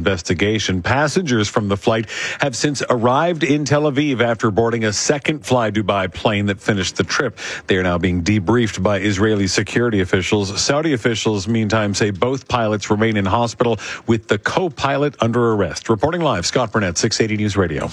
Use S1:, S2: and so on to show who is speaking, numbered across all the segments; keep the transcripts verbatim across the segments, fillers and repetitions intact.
S1: investigation. Passengers from the flight have since arrived in Tel Aviv after boarding a second Fly Dubai plane that finished the trip. They are now being debriefed by Israeli security officials. Saudi officials, meantime, say both pilots remain in hospital with the co-pilot under arrest. Reporting live, Scott Burnett, six eighty News Radio.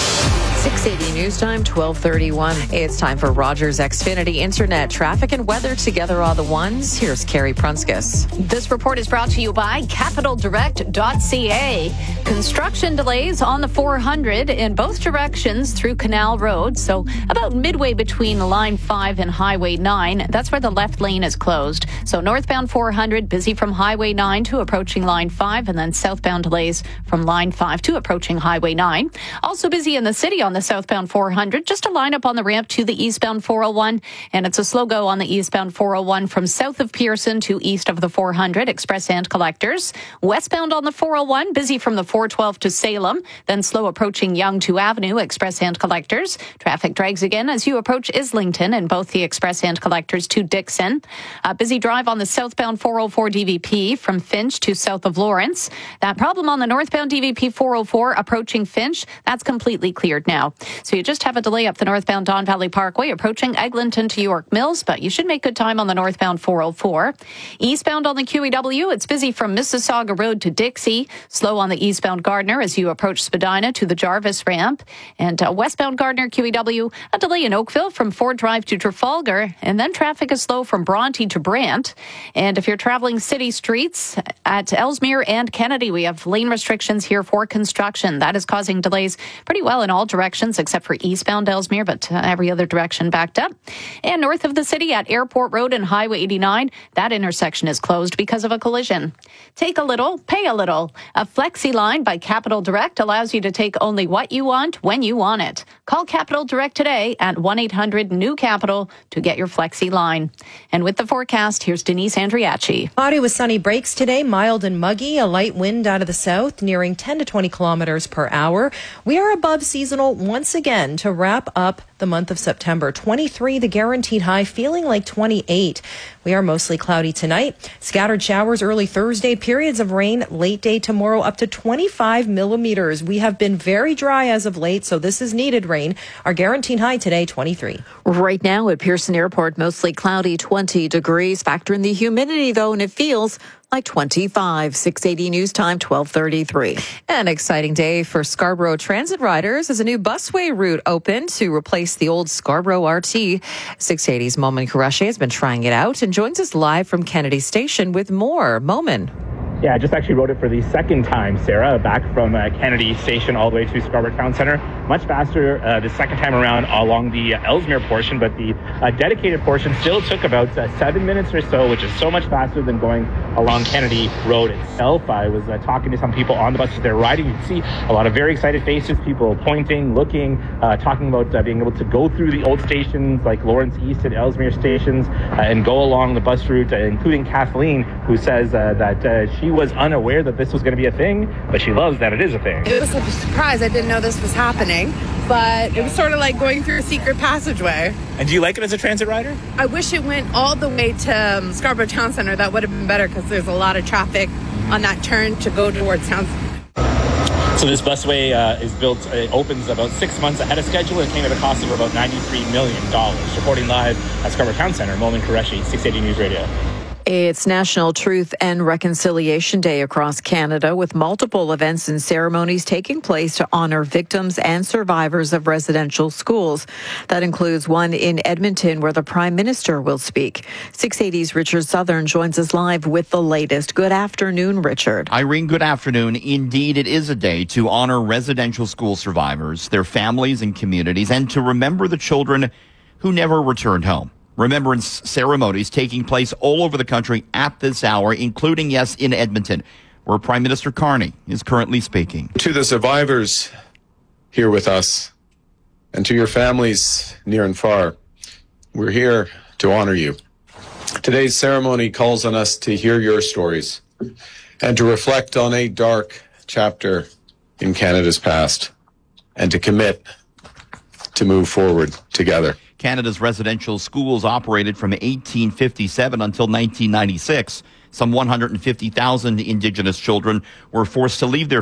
S2: six eighty News Time, twelve thirty-one. It's time for Rogers Xfinity Internet. Traffic and weather together are the ones. Here's Carrie Prunskis.
S3: This report is brought to you by capital direct dot c a. Construction delays on the four hundred in both directions through Canal Road. So about midway between Line five and Highway nine, that's where the left lane is closed. So northbound four hundred busy from Highway nine to approaching Line five, and then southbound delays from Line five to approaching Highway nine. Also busy in the city on the southbound four hundred, just a lineup on the ramp to the eastbound four oh one, and it's a slow go on the eastbound four oh one from south of Pearson to east of the four hundred, express and collectors. Westbound on the four oh one, busy from the four twelve to Salem, then slow approaching Yonge to Avenue, express and collectors. Traffic drags again as you approach Islington and both the express and collectors to Dixon. A busy drive on the southbound four oh four D V P from Finch to south of Lawrence. That problem on the northbound D V P four oh four approaching Finch, that's completely cleared now. So you just have a delay up the northbound Don Valley Parkway approaching Eglinton to York Mills, but you should make good time on the northbound four oh four. Eastbound on the Q E W, it's busy from Mississauga Road to Dixie. Slow on the eastbound Gardner as you approach Spadina to the Jarvis ramp. And uh, westbound Gardner Q E W, a delay in Oakville from Ford Drive to Trafalgar. And then traffic is slow from Bronte to Brant. And if you're traveling city streets at Ellesmere and Kennedy, we have lane restrictions here for construction. That is causing delays pretty well in all directions except for eastbound Ellesmere, but uh, every other direction backed up. And north of the city at Airport Road and Highway eighty-nine, that intersection is closed because of a collision. Take a little, pay a little. A Flexi line by Capital Direct allows you to take only what you want when you want it. Call Capital Direct today at one eight hundred new capital to get your Flexi line. And with the forecast, here's Denise Andriachi.
S4: Cloudy with sunny breaks today, mild and muggy, a light wind out of the south nearing ten to twenty kilometers per hour. We are above seasonal once again to wrap up the month of September. twenty-three, the guaranteed high, feeling like twenty-eight. We are mostly cloudy tonight. Scattered showers early Thursday, periods of rain late day tomorrow up to twenty-five millimeters. We have been very dry as of late, so this is needed rain. Our guaranteed high today, twenty-three.
S2: Right now at Pearson Airport, mostly cloudy, twenty degrees. Factor in the humidity, though, and it feels like twenty-five. six eighty News Time, twelve thirty-three. An exciting day for Scarborough Transit riders as a new busway route opened to replace the old Scarborough R T. six eighty's Momin Qureshi has been trying it out and joins us live from Kennedy Station with more. Momin.
S5: Yeah, I just actually rode it for the second time, Sarah, back from uh, Kennedy Station all the way to Scarborough Town Centre. Much faster uh, the second time around along the uh, Ellesmere portion, but the uh, dedicated portion still took about uh, seven minutes or so, which is so much faster than going along Kennedy Road itself. I was uh, talking to some people on the buses they're riding. You can see a lot of very excited faces, people pointing, looking, uh, talking about uh, being able to go through the old stations like Lawrence East and Ellesmere stations uh, and go along the bus route, uh, including Kathleen, who says uh, that uh, she was unaware that this was going to be a thing, but she loves that it is a thing.
S6: It was a surprise. I didn't know this was happening, but it was sort of like going through a secret passageway.
S5: And do you like it as a transit rider?
S6: I wish it went all the way to um, Scarborough Town Centre. That would have been better because there's a lot of traffic on that turn to go towards Town Centre.
S5: So this busway uh, is built, it opens about six months ahead of schedule and came at a cost of about ninety-three million dollars. Reporting live at Scarborough Town Centre, Momin Qureshi, six eighty News Radio.
S2: It's National Truth and Reconciliation Day across Canada, with multiple events and ceremonies taking place to honor victims and survivors of residential schools. That includes one in Edmonton where the Prime Minister will speak. six eighty's Richard Southern joins us live with the latest. Good afternoon, Richard.
S7: Irene, good afternoon. Indeed, it is a day to honor residential school survivors, their families and communities, and to remember the children who never returned home. Remembrance ceremonies taking place all over the country at this hour, including, yes, in Edmonton, where Prime Minister Carney is currently speaking.
S8: To the survivors here with us, and to your families near and far, we're here to honor you. Today's ceremony calls on us to hear your stories and to reflect on a dark chapter in Canada's past and to commit to move forward together.
S7: Canada's residential schools operated from eighteen fifty-seven until nineteen ninety-six. Some one hundred fifty thousand Indigenous children were forced to leave their